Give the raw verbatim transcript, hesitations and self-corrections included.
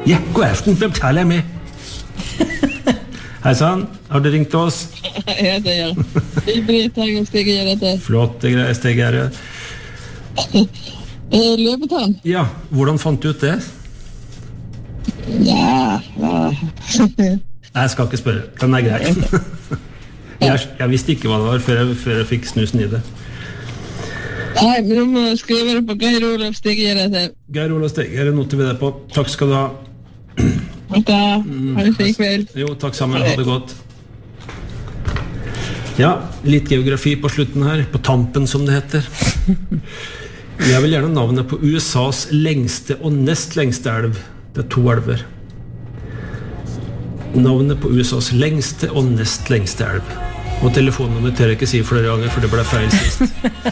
Ja, god aften, hvem taler jeg med? Hei sann, har du ringt oss? Ja, det gjør jeg. Britt Hagen Stig gjør dette. Flott, det greier Stig her. Løvetann? Ja, hvordan fant du ut det? Ja, ja. Nei, jeg skal ikke spørre, den er grei. jeg, jeg visste ikke hva det var før jeg, før jeg fikk snusen i det. Nei, men du må skrive det på Geir Olav Stig gjør dette. Geir Olav Stig, er det noe til vi det på? Takk skal du ha. Takk da, ha det fint kveld. Jo, takk sammen, ha det godt. Ja, litt geografi på slutten her, på tampen som det heter. Jeg vil gjerne navnet på U S A's lengste og nest lengste elv. Det er to elver. Navnet på U S A's lengste og nest lengste elv. Og telefonnummer tør jeg ikke si flere ganger, for det ble feil sist.